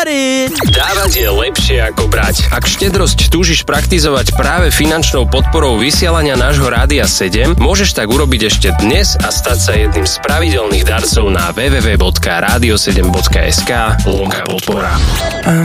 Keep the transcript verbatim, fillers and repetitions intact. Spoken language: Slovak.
got it! Dávať je lepšie ako brať. Ak štedrosť túžiš praktizovať práve finančnou podporou vysielania nášho Rádia sedem, môžeš tak urobiť ešte dnes a stať sa jedným z pravidelných darcov na w w w bodka radio sedem bodka es ka lomka podpora.